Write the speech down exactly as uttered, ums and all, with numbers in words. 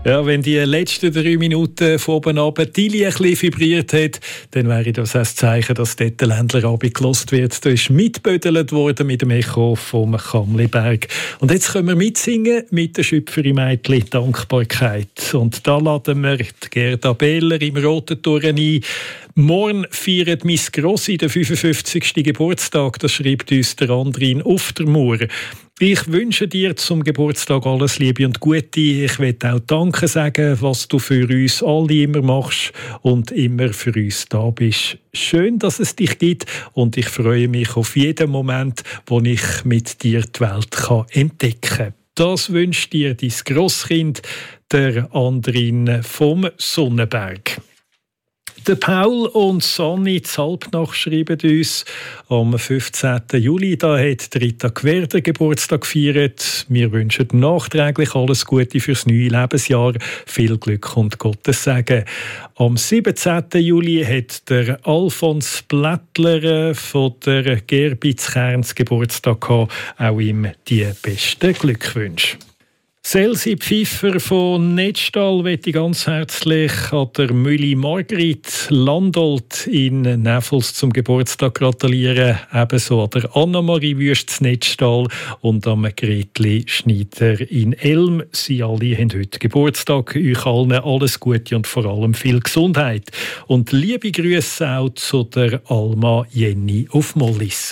Ja, wenn die letzten drei Minuten von oben runter die Lilie ein bisschen vibriert hat, dann wäre das ein Zeichen, dass dort der Ländlerabend gelost wird. Da ist mitbödelt worden mit dem Echo vom Kamliberg. Und jetzt können wir mitsingen mit der Schüpferi-Mädchen «Dankbarkeit». Und da laden wir die Gerda Behler im Roten Tor ein. Morgen feiert Miss Grossi den fünfundfünfzigsten Geburtstag. Das schreibt uns der Andrin auf der Mauer. Ich wünsche dir zum Geburtstag alles Liebe und Gute. Ich will auch Danke sagen, was du für uns alle immer machst und immer für uns da bist. Schön, dass es dich gibt und ich freue mich auf jeden Moment, wo ich mit dir die Welt kann entdecken kann. Das wünscht dir dein Grosskind, der Andrin vom Sonnenberg. Der Paul und Sonny Zalbnach schreiben uns, am fünfzehnten Juli da hat Rita Gwerder Geburtstag gefeiert. Wir wünschen nachträglich alles Gute fürs neue Lebensjahr, viel Glück und Gottes Segen. Am siebzehnten Juli hat der Alfons Blättler von der Gerbitz-Kerns Geburtstag gehabt. Auch ihm die besten Glückwünsche. Selsi Pfiffer von Netztal möchte ganz herzlich an der Mülli Margrit Landolt in Näfels zum Geburtstag gratulieren. Ebenso an der Anna-Marie Wüst in Netztal und am Gretli Schneider in Elm. Sie alle haben heute Geburtstag. Euch allen alles Gute und vor allem viel Gesundheit. Und liebe Grüße auch zu der Alma Jenny auf Mollis.